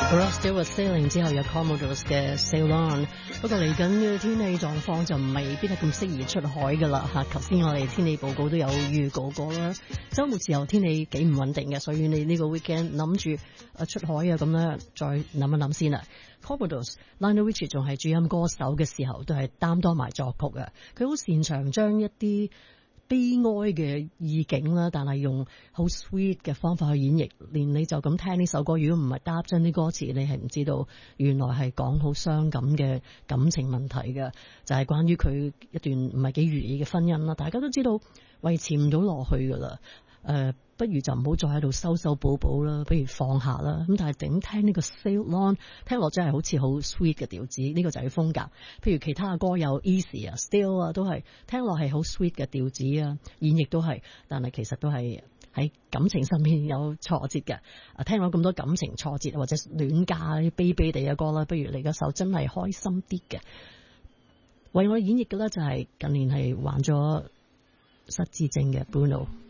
Still was sailing 之後有 Commodores 嘅 Sail On， 不過嚟緊嘅天氣狀況就未必係咁適宜出海噶啦嚇。頭先我哋天氣報告都有預告過啦，週末時候天氣幾唔穩定嘅，所以你呢個 weekend 諗住出海啊咁咧，再諗一諗先啦。Commodores Lionel Richie 仲係主音歌手嘅時候，都係擔當埋作曲嘅，佢好擅長將一啲悲哀嘅意境啦，但係用好 sweet 嘅方法去演繹，連你就咁聽呢首歌，如果唔係搭真啲歌詞，你係唔知道原來係講好傷感嘅感情問題嘅，就係關於佢一段唔係幾如意嘅婚姻啦。大家都知道維持唔到落去噶啦，不如就唔好再喺度修修補補啦，不如放下啦。咁但係點聽呢個 Sail On， 聽落真係好似好 sweet 嘅調子，呢個就係風格。譬如其他嘅歌有 Easy 啊、Still 啊，都係聽落係好 sweet 嘅調子啊，演繹都係，但係其實都係喺感情上面有挫折嘅。聽到咁多感情挫折或者戀嫁啲悲悲地嘅歌啦，不如嚟嗰首真係開心啲嘅。為我演繹嘅咧就係近年係患咗失智症嘅 Bruno。